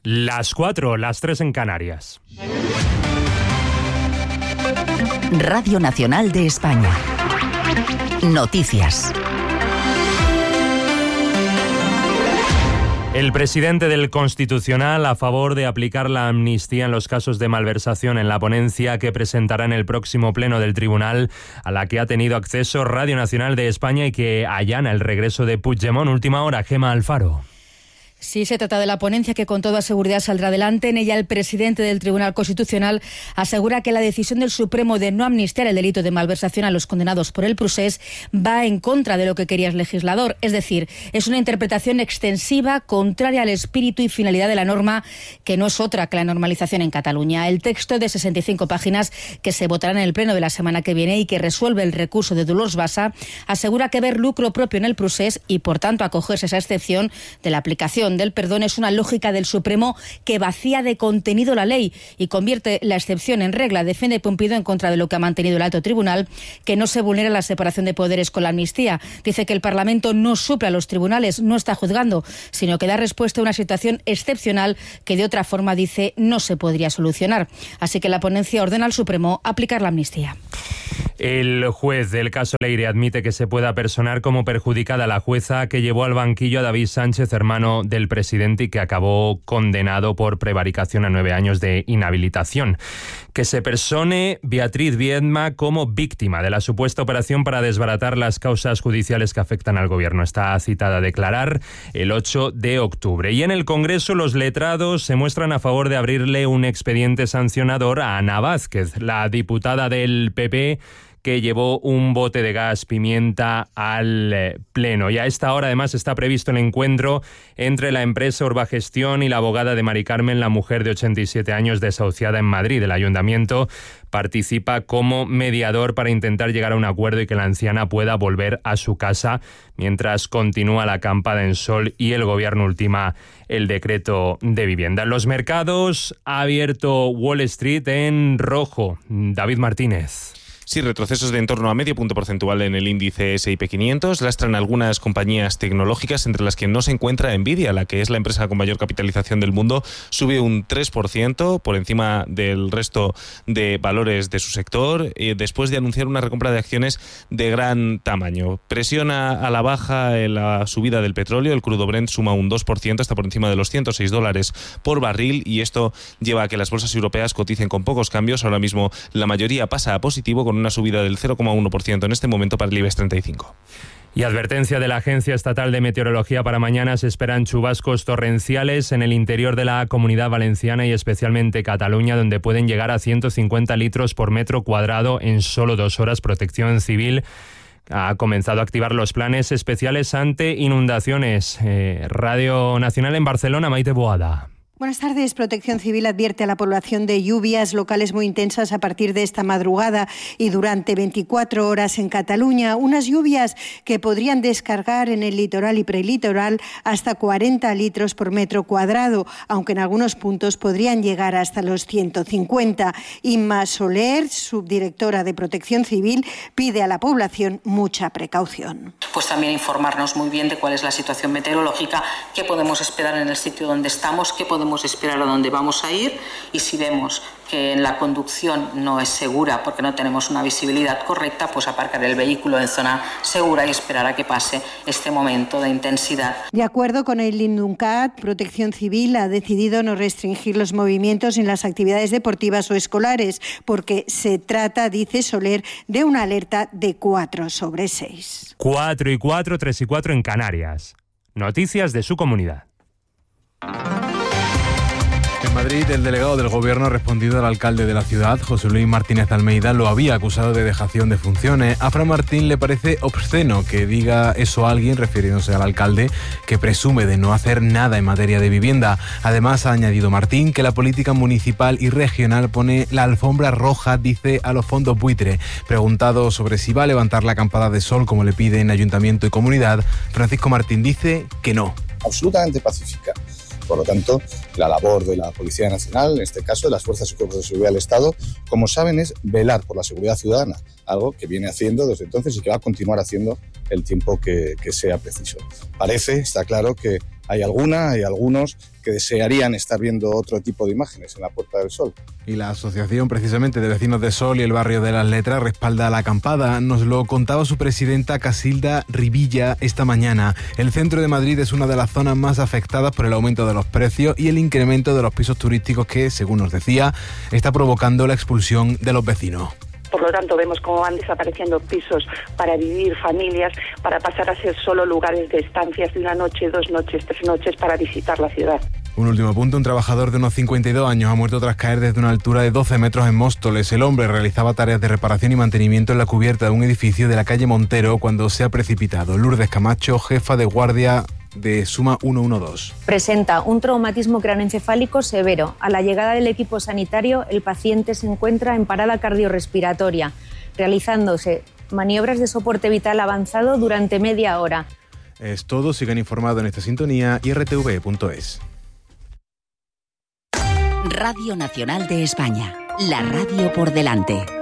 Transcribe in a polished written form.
Las 4, las 3 en Canarias. Radio Nacional de España. Noticias. El presidente del Constitucional a favor de aplicar la amnistía en los casos de malversación en la ponencia que presentará en el próximo pleno del Tribunal, a la que ha tenido acceso Radio Nacional de España y que allana el regreso de Puigdemont. Última hora, Gemma Alfaro. Sí, se trata de la ponencia que con toda seguridad saldrá adelante. En ella el presidente del Tribunal Constitucional asegura que la decisión del Supremo de no amnistiar el delito de malversación a los condenados por el procés va en contra de lo que quería el legislador. Es decir, es una interpretación extensiva, contraria al espíritu y finalidad de la norma, que no es otra que la normalización en Cataluña. El texto de 65 páginas que se votará en el pleno de la semana que viene y que resuelve el recurso de Dolors Bassa asegura que ver lucro propio en el procés y, por tanto, acogerse a esa excepción de la aplicación del perdón es una lógica del Supremo que vacía de contenido la ley y convierte la excepción en regla. Defiende Pumpido en contra de lo que ha mantenido el alto tribunal, que no se vulnera la separación de poderes con la amnistía. Dice que el Parlamento no suple a los tribunales, no está juzgando, sino que da respuesta a una situación excepcional que de otra forma, dice, no se podría solucionar. Así que la ponencia ordena al Supremo aplicar la amnistía. El juez del caso Leire admite que se pueda personar como perjudicada a la jueza que llevó al banquillo a David Sánchez, hermano del presidente, y que acabó condenado por prevaricación a 9 años de inhabilitación. Que se persone Beatriz Viedma como víctima de la supuesta operación para desbaratar las causas judiciales que afectan al gobierno. Está citada a declarar el 8 de octubre. Y en el Congreso los letrados se muestran a favor de abrirle un expediente sancionador a Ana Vázquez, la diputada del PP, que llevó un bote de gas pimienta al Pleno. Y a esta hora, además, está previsto el encuentro entre la empresa Urbagestión y la abogada de Mari Carmen, la mujer de 87 años desahuciada en Madrid. El ayuntamiento participa como mediador para intentar llegar a un acuerdo y que la anciana pueda volver a su casa mientras continúa la acampada en sol y el gobierno ultima el decreto de vivienda. En los mercados ha abierto Wall Street en rojo. David Martínez. Sí, retrocesos de en torno a medio punto porcentual en el índice S&P 500. Lastran algunas compañías tecnológicas, entre las que no se encuentra Nvidia, la que es la empresa con mayor capitalización del mundo. Sube un 3% por encima del resto de valores de su sector, después de anunciar una recompra de acciones de gran tamaño. Presiona a la baja la subida del petróleo. El crudo Brent suma un 2%, está por encima de los $106 por barril, y esto lleva a que las bolsas europeas coticen con pocos cambios. Ahora mismo la mayoría pasa a positivo, con una subida del 0,1% en este momento para el IBEX 35. Y advertencia de la Agencia Estatal de Meteorología: para mañana se esperan chubascos torrenciales en el interior de la Comunidad Valenciana y especialmente Cataluña, donde pueden llegar a 150 litros por metro cuadrado en solo 2 horas. Protección Civil ha comenzado a activar los planes especiales ante inundaciones. Radio Nacional en Barcelona, Maite Boada. Buenas tardes. Protección Civil advierte a la población de lluvias locales muy intensas a partir de esta madrugada y durante 24 horas en Cataluña. Unas lluvias que podrían descargar en el litoral y prelitoral hasta 40 litros por metro cuadrado, aunque en algunos puntos podrían llegar hasta los 150. Inma Soler, subdirectora de Protección Civil, pide a la población mucha precaución. Pues también informarnos muy bien de cuál es la situación meteorológica, qué podemos esperar en el sitio donde estamos, qué podemos esperar a dónde vamos a ir, y si vemos que la conducción no es segura porque no tenemos una visibilidad correcta, pues aparcar el vehículo en zona segura y esperar a que pase este momento de intensidad. De acuerdo con el INDUNCAT, Protección Civil ha decidido no restringir los movimientos en las actividades deportivas o escolares, porque se trata, dice Soler, de una alerta de 4/6. 4 y 4, 3 y 4 en Canarias. Noticias de su comunidad. En Madrid, el delegado del Gobierno ha respondido al alcalde de la ciudad, José Luis Martínez Almeida. Lo había acusado de dejación de funciones. A Fran Martín le parece obsceno que diga eso a alguien, refiriéndose al alcalde, que presume de no hacer nada en materia de vivienda. Además, ha añadido Martín que la política municipal y regional pone la alfombra roja, dice, a los fondos buitre. Preguntado sobre si va a levantar la acampada de sol como le piden Ayuntamiento y Comunidad, Francisco Martín dice que no. Absolutamente pacífica. Por lo tanto, la labor de la Policía Nacional, en este caso de las Fuerzas y Cuerpos de Seguridad del Estado, como saben, es velar por la seguridad ciudadana, algo que viene haciendo desde entonces y que va a continuar haciendo el tiempo que sea preciso. Parece, está claro, que hay algunos que desearían estar viendo otro tipo de imágenes en la Puerta del Sol. Y la Asociación precisamente de Vecinos de Sol y el Barrio de las Letras respalda la acampada. Nos lo contaba su presidenta Casilda Rivilla esta mañana. El centro de Madrid es una de las zonas más afectadas por el aumento de los precios y el incremento de los pisos turísticos que, según nos decía, está provocando la expulsión de los vecinos. Por lo tanto, vemos cómo van desapareciendo pisos para vivir, familias, para pasar a ser solo lugares de estancias de 1 noche, 2 noches, 3 noches para visitar la ciudad. Un último punto, un trabajador de unos 52 años ha muerto tras caer desde una altura de 12 metros en Móstoles. El hombre realizaba tareas de reparación y mantenimiento en la cubierta de un edificio de la calle Montero cuando se ha precipitado. Lourdes Camacho, jefa de guardia de Suma 112. Presenta un traumatismo craneoencefálico severo. A la llegada del equipo sanitario, el paciente se encuentra en parada cardiorrespiratoria, realizándose maniobras de soporte vital avanzado durante media hora. Es todo, sigan informados en esta sintonía y rtv.es. Radio Nacional de España, la radio por delante.